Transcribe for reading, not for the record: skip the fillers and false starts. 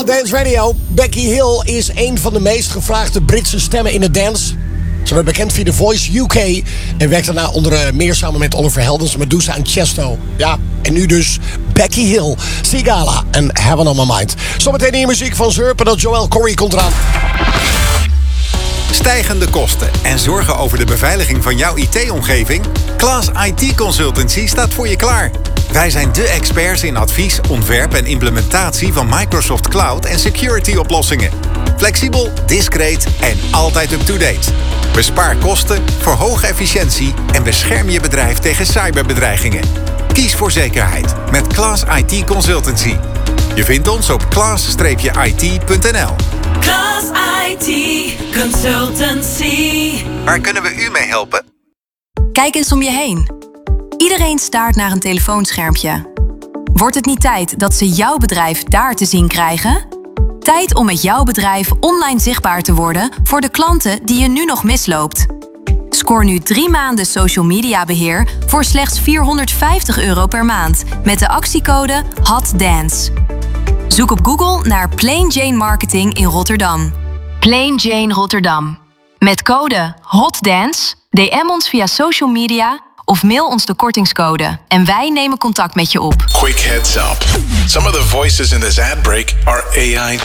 Dance Radio. Becky Hill is een van de meest gevraagde Britse stemmen in de dance. Ze werd bekend via The Voice UK en werkte daarna onder meer samen met Oliver Heldens, Medusa en Chesto. Ja, en nu dus Becky Hill, Sigala en Heaven on My Mind. Zometeen hier muziek van Zurp en dat Joel Corey komt eraan. Stijgende kosten en zorgen over de beveiliging van jouw IT-omgeving? Claas IT Consultancy staat voor je klaar. Wij zijn de experts in advies, ontwerp en implementatie van Microsoft Cloud en security oplossingen. Flexibel, discreet en altijd up-to-date. Bespaar kosten, verhoog efficiëntie en bescherm je bedrijf tegen cyberbedreigingen. Kies voor zekerheid met Claas IT Consultancy. Je vindt ons op claas-it.nl. Claas IT Consultancy. Waar kunnen we u mee helpen? Kijk eens om je heen. Iedereen staart naar een telefoonschermpje. Wordt het niet tijd dat ze jouw bedrijf daar te zien krijgen? Tijd om met jouw bedrijf online zichtbaar te worden voor de klanten die je nu nog misloopt. Scoor nu 3 maanden social media beheer voor slechts €450 per maand met de actiecode HOTDANCE. Zoek op Google naar Plain Jane Marketing in Rotterdam. Plain Jane Rotterdam. Met code HOTDANCE DM ons via social media of mail ons de kortingscode en wij nemen contact met je op. Quick heads up. Some of the voices in this ad break are AI